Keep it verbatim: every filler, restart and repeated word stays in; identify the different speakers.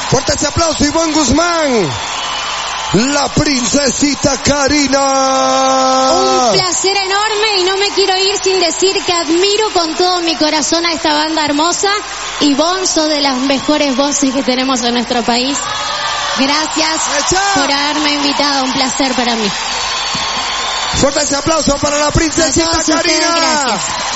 Speaker 1: Fuerte ese aplauso, Ivonne Guzmán. La princesita Karina.
Speaker 2: Un placer enorme y no me quiero ir sin decir que admiro con todo mi corazón a esta banda hermosa. Ivonne, sos de las mejores voces que tenemos en nuestro país. Gracias por haberme invitado, un placer para mí.
Speaker 1: Fuerte ese aplauso para la princesita Karina.
Speaker 2: Gracias.